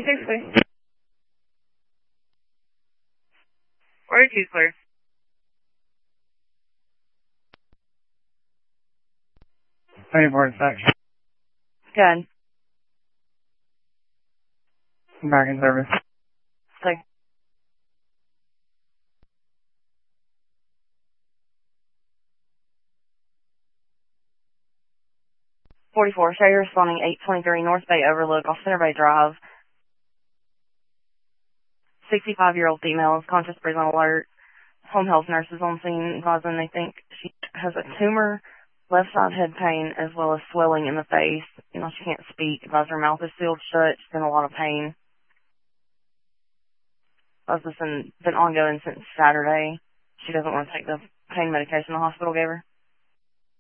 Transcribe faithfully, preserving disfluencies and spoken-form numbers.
six, please. forty-two, clear. twenty-four, section. Good. Back in service. Click. forty-four, show you're responding eight twenty-three North Bay Overlook off Center Bay Drive. sixty-five-year-old female is conscious, breathing alert. Home health nurses on scene advising they think she has a tumor, left side head pain, as well as swelling in the face. You know, she can't speak. Advise her mouth is sealed shut. She's in a lot of pain. This has been, been ongoing since Saturday. She doesn't want to take the pain medication the hospital gave her.